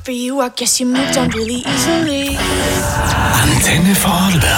for you, I guess you moved on really easily. Antenne Vorarlberg.